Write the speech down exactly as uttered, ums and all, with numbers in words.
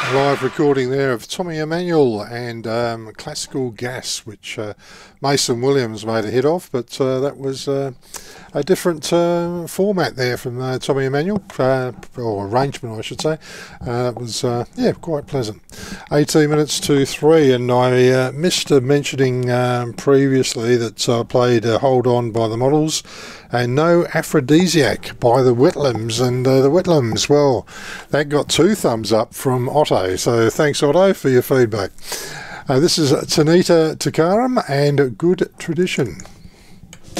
Live recording there of Tommy Emmanuel and um, Classical Gas, which uh, Mason Williams made a hit of, but uh, that was uh, a different uh, format there from uh, Tommy Emmanuel, uh, or arrangement I should say. Uh, it was, uh, yeah, quite pleasant. eighteen minutes to three, and I uh, missed uh, mentioning um, previously that I played uh, Hold On by the Models and No Aphrodisiac by the Whitlams, and uh, the Whitlams, well, that got two thumbs up from Otto, so thanks Otto for your feedback. Uh, this is Tanita Takaram and Good Tradition.